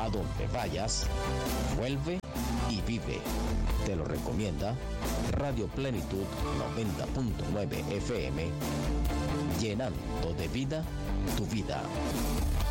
A donde vayas, vuelve y vive. Te lo recomienda Radio Plenitud 90.9 FM, llenando de vida tu vida.